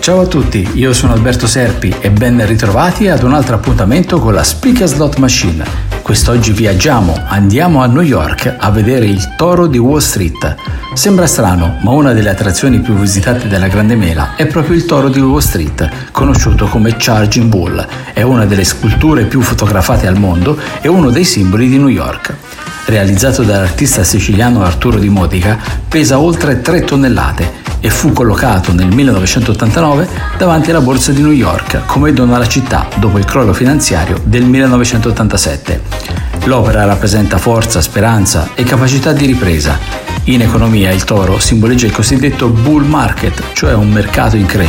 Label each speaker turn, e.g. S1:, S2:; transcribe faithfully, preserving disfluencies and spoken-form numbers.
S1: Ciao a tutti, io sono Alberto Serpi e ben ritrovati ad un altro appuntamento con la Spica Slot Machine. Quest'oggi viaggiamo, andiamo a New York a vedere il toro di Wall Street. Sembra strano, ma una delle attrazioni più visitate della Grande Mela è proprio il toro di Wall Street, conosciuto come Charging Bull. È una delle sculture più fotografate al mondo e uno dei simboli di New York. Realizzato dall'artista siciliano Arturo Di Modica, pesa oltre tre tonnellate e fu collocato nel millenovecentottantanove davanti alla borsa di New York come dono alla città dopo il crollo finanziario del millenovecentottantasette. L'opera rappresenta forza, speranza e capacità di ripresa. In economia il toro simboleggia il cosiddetto bull market, cioè un mercato in crescita